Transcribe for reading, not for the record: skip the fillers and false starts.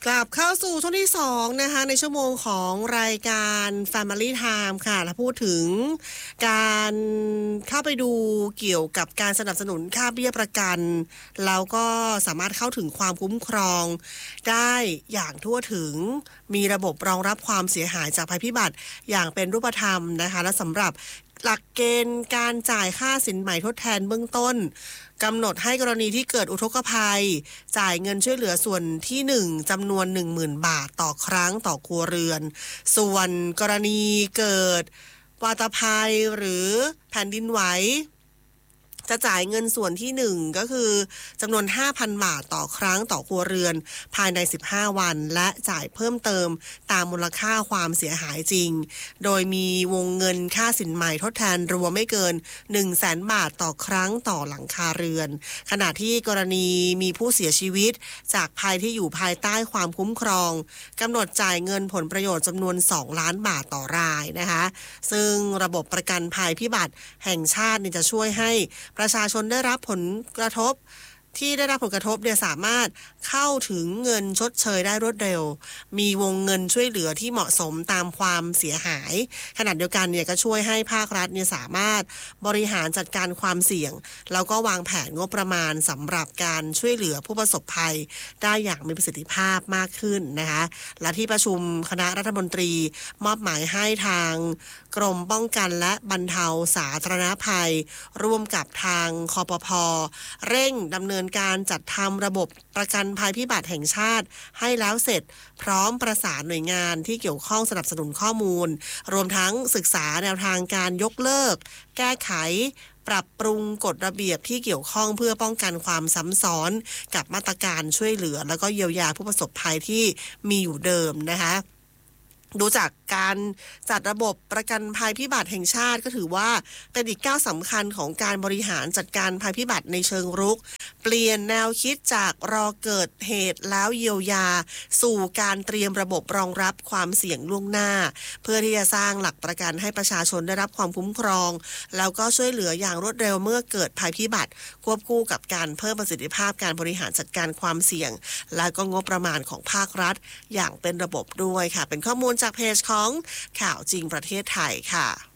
กลับเข้าสู่ช่วงที่2นะคะในชั่วโมงของรายการ Family Time ค่ะถ้าพูดถึงการเข้าไปดูเกี่ยวกับการสนับสนุนค่าเบี้ยประกันแล้วก็สามารถเข้าถึงความคุ้มครองได้อย่างทั่วถึงมีระบบรองรับความเสียหายจากภัยพิบัติอย่างเป็นรูปธรรมนะคะและสำหรับหลักเกณฑ์การจ่ายค่าสินไหมทดแทนเบื้องต้นกำหนดให้กรณีที่เกิดอุทกภัยจ่ายเงินช่วยเหลือส่วนที่1จำนวน 10,000 บาทต่อครั้งต่อครัวเรือนส่วนกรณีเกิดวาตภัยหรือแผ่นดินไหวจะจ่ายเงินส่วนที่1ก็คือจำนวน 5,000 บาทต่อครั้งต่อครัวเรือนภายใน15วันและจ่ายเพิ่มเติมตามมูลค่าความเสียหายจริงโดยมีวงเงินค่าสินไหมทดแทนรวมไม่เกิน 100,000 บาทต่อครั้งต่อหลังคาเรือนขณะที่กรณีมีผู้เสียชีวิตจากภัยที่อยู่ภายใต้ความคุ้มครองกำหนดจ่ายเงินผลประโยชน์จำนวน2ล้านบาทต่อรายนะคะซึ่งระบบประกันภัยพิบัติแห่งชาติจะช่วยให้ประชาชนได้รับผลกระทบที่ได้รับผลกระทบสามารถเข้าถึงเงินชดเชยได้รวดเร็วมีวงเงินช่วยเหลือที่เหมาะสมตามความเสียหายขณะเดียวกันก็ช่วยให้ภาครัฐสามารถบริหารจัดการความเสี่ยงแล้วก็วางแผนงบประมาณสำหรับการช่วยเหลือผู้ประสบภัยได้อย่างมีประสิทธิภาพมากขึ้นนะคะและที่ประชุมคณะรัฐมนตรีมอบหมายให้ทางกรมป้องกันและบรรเทาสาธารณภัยร่วมกับทางคปภ.เร่งดำเนินการจัดทำระบบประกันภัยพิบัติแห่งชาติให้แล้วเสร็จพร้อมประสานหน่วยงานที่เกี่ยวข้องสนับสนุนข้อมูลรวมทั้งศึกษาแนวทางการยกเลิกแก้ไขปรับปรุงกฎระเบียบที่เกี่ยวข้องเพื่อป้องกันความซ้ำซ้อนกับมาตรการช่วยเหลือแล้วก็เยียวยาผู้ประสบภัยที่มีอยู่เดิมนะคะดูจากการจัดระบบประกันภัยพิบัติแห่งชาติก็ถือว่าเป็นอีกก้าวสำคัญของการบริหารจัดการภัยพิบัติในเชิงรุกเปลี่ยนแนวคิดจากรอเกิดเหตุแล้วเยียวยาสู่การเตรียมระบบรองรับความเสี่ยงล่วงหน้าเพื่อที่จะสร้างหลักประกันให้ประชาชนได้รับความคุ้มครองแล้วก็ช่วยเหลืออย่างรวดเร็วเมื่อเกิดภัยพิบัติควบคู่กับการเพิ่มประสิทธิภาพการบริหารจัดการความเสี่ยงและก็งบประมาณของภาครัฐอย่างเป็นระบบด้วยค่ะเป็นข้อมูลจากเพจของข่าวจริงประเทศไทยค่ะ